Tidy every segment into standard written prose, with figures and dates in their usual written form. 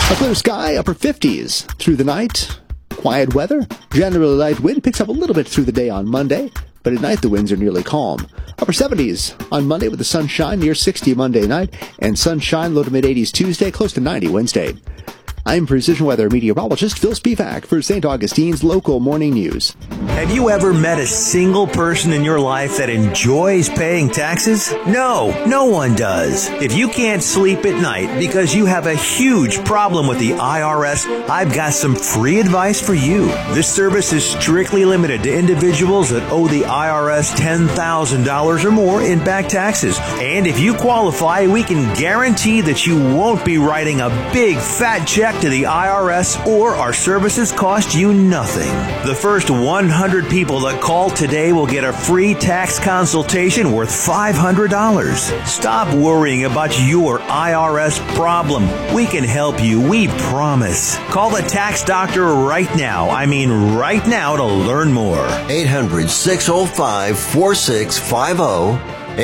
A clear sky, upper 50s through the night. Quiet weather. Generally light wind picks up a little bit through the day on Monday, but at night the winds are nearly calm. Upper 70s on Monday with the sunshine, near 60 Monday night, and sunshine low to mid 80s Tuesday, close to 90 Wednesday. I'm Precision Weather meteorologist Phil Spivak for St. Augustine's Local Morning News. Have you ever met a single person in your life that enjoys paying taxes? No one does. If you can't sleep at night because you have a huge problem with the IRS, I've got some free advice for you. This service is strictly limited to individuals that owe the IRS $10,000 or more in back taxes. And if you qualify, we can guarantee that you won't be writing a big fat check to the IRS, or our services cost you nothing. The first 100 people that call today will get a free tax consultation worth $500. Stop worrying about your IRS problem. We can help you, we promise. Call the tax doctor right now. I mean right now to learn more. 800-605-4650.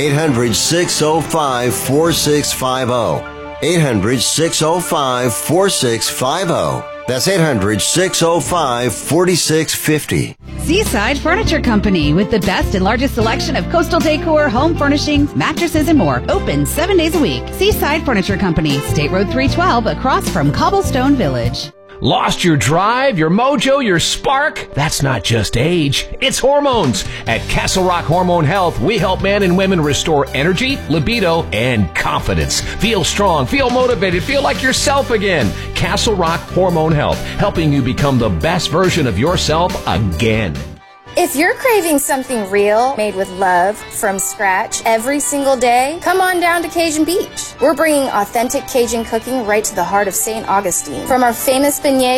800-605-4650. 800-605-4650. That's 800-605-4650. Seaside Furniture Company, with the best and largest selection of coastal decor, home furnishings, mattresses, and more. Open 7 days a week. Seaside Furniture Company, State Road 312, across from Cobblestone Village. Lost your drive, your mojo, your spark? That's not just age, it's hormones. At Castle Rock Hormone Health, we help men and women restore energy, libido, and confidence. Feel strong, feel motivated, feel like yourself again. Castle Rock Hormone Health, helping you become the best version of yourself again. If you're craving something real, made with love, from scratch, every single day, come on down to Cajun Beach. We're bringing authentic Cajun cooking right to the heart of St. Augustine. From our famous beignets